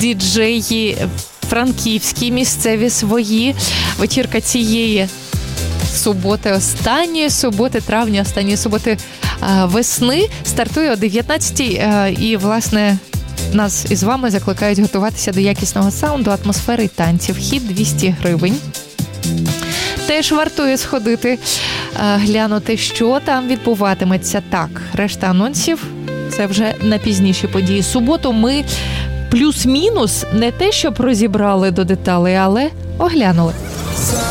діджеї франківські, місцеві свої. Вечірка цієї суботи, останньої суботи травня, останньої суботи весни стартує о 19-й. І, власне, нас із вами закликають готуватися до якісного саунду, атмосфери і танців. Вхід 200 гривень. Теж вартує сходити, глянути, що там відбуватиметься. Так, решта анонсів – це вже на пізніші події. Суботу ми плюс-мінус не те, щоб розібрали до деталей, але оглянули.